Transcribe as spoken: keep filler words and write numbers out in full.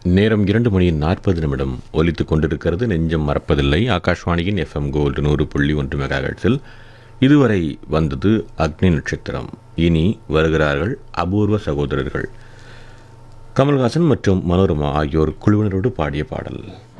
நேரம் இரண்டு மணி நாற்பது நிமிடம் ஒலித்துக் கொண்டிருக்கிறது. நெஞ்சம் மறப்பதில்லை. ஆகாஷ்வாணியின் எஃப்எம் கோல்டு நூறு புள்ளி ஒன்று மெகாஹெர்ட்ஸில் இதுவரை வந்தது அக்னி நட்சத்திரம். இனி வருகிறார்கள் அபூர்வ சகோதரர்கள். கமல்ஹாசன் மற்றும் மனோரமா ஆகியோர் குழுவினரோடு பாடிய பாடல்.